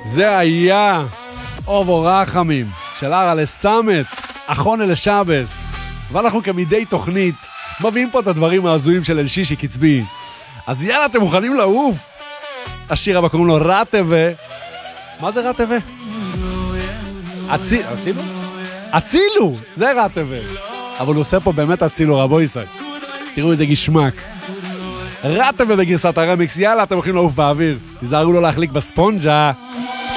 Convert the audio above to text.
זה היה אובו רחמים של ערה לסמת, אחון אל שבס. ואנחנו כמדי תוכנית מביאים פה את הדברים ההזויים של אלשישי קצבי. אז יאללה, אתם מוכנים לעוף? השיר הבא קוראים לו רטבה. מה זה רטבה? אצילו? אצילו! זה רטבה. אבל הוא עושה פה באמת אצילו, רבו ישראל. תראו איזה גשמק. רטבה בגרסת הרמיקס. יאללה, אתם הולכים לעוף באוויר. תיזהרו לא להחליק בספונג'ה.